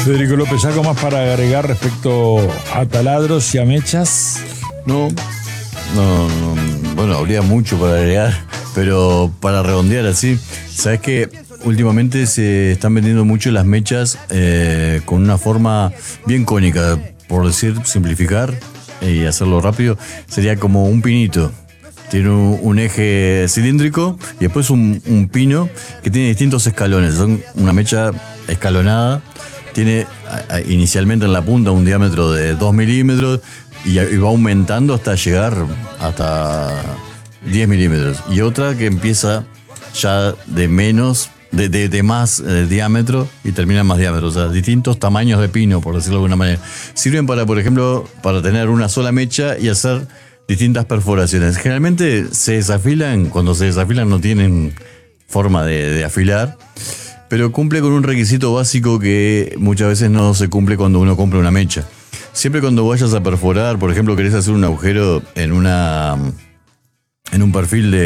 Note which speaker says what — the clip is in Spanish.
Speaker 1: Federico López, ¿algo más para agregar respecto a taladros y a mechas?
Speaker 2: No, bueno, habría mucho para agregar, pero para redondear así, ¿sabes qué? Últimamente se están vendiendo mucho las mechas con una forma bien cónica, por decir, simplificar y hacerlo rápido, sería como un pinito. Tiene un eje cilíndrico y después un pino que tiene distintos escalones. Son una mecha escalonada. Tiene inicialmente en la punta un diámetro de 2 milímetros y va aumentando hasta llegar hasta 10 milímetros. Y otra que empieza ya de menos, de más diámetro y termina en más diámetro. O sea, distintos tamaños de pino, por decirlo de alguna manera. Sirven para, por ejemplo, para tener una sola mecha y hacer distintas perforaciones. Generalmente se desafilan, cuando se desafilan no tienen forma de afilar, pero cumple con un requisito básico que muchas veces no se cumple cuando uno compra una mecha. Siempre cuando vayas a perforar, por ejemplo, querés hacer un agujero en un perfil de